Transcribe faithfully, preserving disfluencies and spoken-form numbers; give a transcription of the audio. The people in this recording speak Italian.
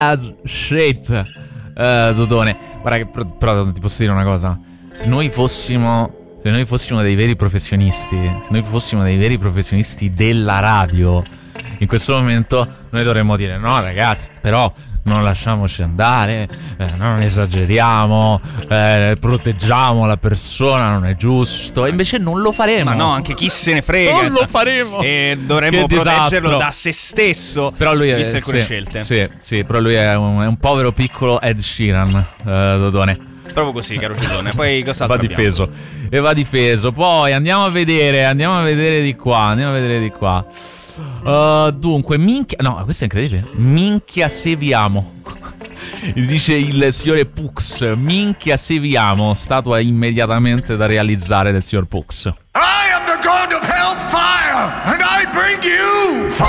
as shit, uh, Dodone. Guarda che però, però ti posso dire una cosa. Se noi fossimo Se noi fossimo dei veri professionisti, se noi fossimo dei veri professionisti della radio, in questo momento noi dovremmo dire: no ragazzi, però non lasciamoci andare, eh, non esageriamo, eh, proteggiamo la persona, non è giusto. E invece non lo faremo. Ma no, anche chi se ne frega. Non insomma, lo faremo. E dovremmo Che proteggerlo disastro. da se stesso. Però lui è, viste alcune sì, scelte. Sì, sì, però lui è un, è un povero piccolo Ed Sheeran, eh, Dodone. Proprio così, caro Cillone. Poi cos'altro Va abbiamo? difeso. E va difeso. Poi andiamo a vedere, andiamo a vedere di qua, andiamo a vedere di qua. Uh, dunque, minchia... No, questo è incredibile. Minchia se vi amo. Dice il signore Pux. Minchia se vi amo. Statua immediatamente da realizzare del signor Pux. I am the god of hellfire, and I bring you fire!